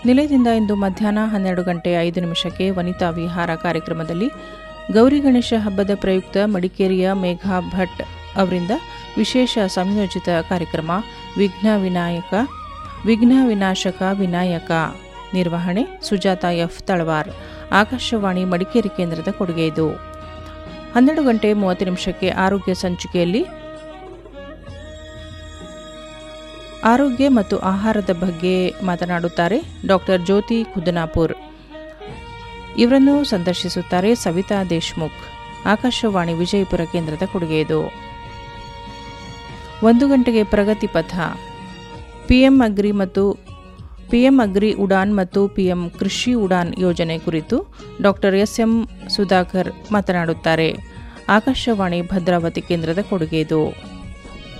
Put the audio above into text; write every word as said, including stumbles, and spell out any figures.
ನಿಲಯದಿಂದ ಇಂದು ಮಧ್ಯಾಹ್ನ ಹನ್ನೆರಡು ಗಂಟೆ ಐದು ನಿಮಿಷಕ್ಕೆ ವನಿತಾ ವಿಹಾರ ಕಾರ್ಯಕ್ರಮದಲ್ಲಿ ಗೌರಿ ಗಣೇಶ ಹಬ್ಬದ ಪ್ರಯುಕ್ತ ಮಡಿಕೇರಿಯ ಮೇಘಾ ಭಟ್ ಅವರಿಂದ ವಿಶೇಷ ಸಂಯೋಜಿತ ಕಾರ್ಯಕ್ರಮ ವಿಘ್ನ ವಿನಾಯಕ ವಿಘ್ನ ವಿನಾಶಕ ವಿನಾಯಕ ನಿರ್ವಹಣೆ ಸುಜಾತ ಎಫ್ ತಳವಾರ್. ಆಕಾಶವಾಣಿ ಮಡಿಕೇರಿ ಕೇಂದ್ರದ ಕೊಡುಗೆ ಇದು. ಹನ್ನೆರಡು ಗಂಟೆ ಮೂವತ್ತು ನಿಮಿಷಕ್ಕೆ ಆರೋಗ್ಯ ಸಂಚಿಕೆಯಲ್ಲಿ ಆರೋಗ್ಯ ಮತ್ತು ಆಹಾರದ ಬಗ್ಗೆ ಮಾತನಾಡುತ್ತಾರೆ ಡಾಕ್ಟರ್ ಜ್ಯೋತಿ ಖುದನಾಪುರ್. ಇವರನ್ನು ಸಂದರ್ಶಿಸುತ್ತಾರೆ ಸವಿತಾ ದೇಶ್ಮುಖ್. ಆಕಾಶವಾಣಿ ವಿಜಯಪುರ ಕೇಂದ್ರದ ಕೊಡುಗೆ ಇದು. ಒಂದು ಗಂಟೆಗೆ ಪ್ರಗತಿ ಪಥ ಪಿಎಂ ಅಗ್ರಿ ಮತ್ತು ಪಿಎಂ ಅಗ್ರಿ ಉಡಾನ್ ಮತ್ತು ಪಿಎಂ ಕೃಷಿ ಉಡಾನ್ ಯೋಜನೆ ಕುರಿತು ಡಾಕ್ಟರ್ ಎಸ್ ಎಂ ಸುಧಾಕರ್ ಮಾತನಾಡುತ್ತಾರೆ. ಆಕಾಶವಾಣಿ ಭದ್ರಾವತಿ ಕೇಂದ್ರದ ಕೊಡುಗೆ ಇದು.